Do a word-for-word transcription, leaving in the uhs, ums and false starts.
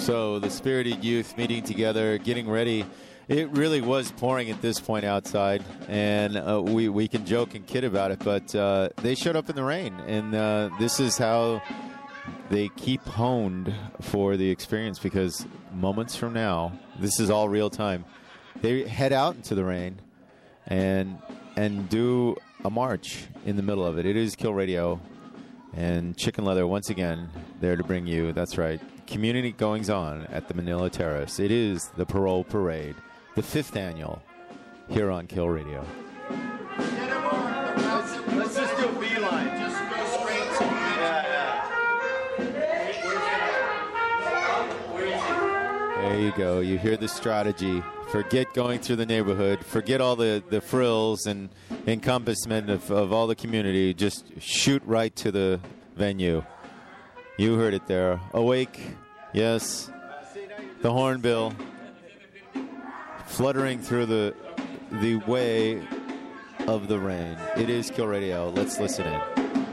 So the spirited youth meeting together, getting ready. It really was pouring at this point outside, and uh, we, we can joke and kid about it, but uh, they showed up in the rain, and uh, this is how they keep honed for the experience, because moments from now, this is all real time, they head out into the rain and and do a march in the middle of it. It is Kill Radio, and Chicken Leather once again there to bring you, that's right, community goings on at the Manila Terrace. It is the Parole Parade, the fifth annual, here on Kill Radio. Let's just do a beeline. Just go straight to There you go. You hear the strategy. Forget going through the neighborhood. Forget all the, the frills and encompassment of, of all the community. Just shoot right to the venue. You heard it there. Awake. Yes. The hornbill fluttering through the the way of the rain. It is Kill Radio. Let's listen in.